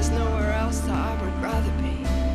There's nowhere else that I would rather be.